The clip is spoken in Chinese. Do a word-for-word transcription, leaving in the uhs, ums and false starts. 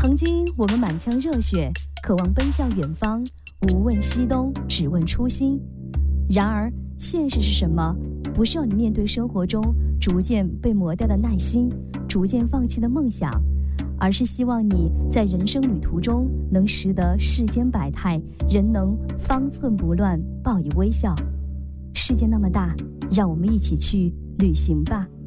曾经我们满腔热血，渴望奔向远方，无问西东，只问初心。然而现实是什么？不是要你面对生活中逐渐被磨掉的耐心，逐渐放弃的梦想，而是希望你在人生旅途中能识得世间百态，人能方寸不乱，报以微笑。世界那么大，让我们一起去旅行吧。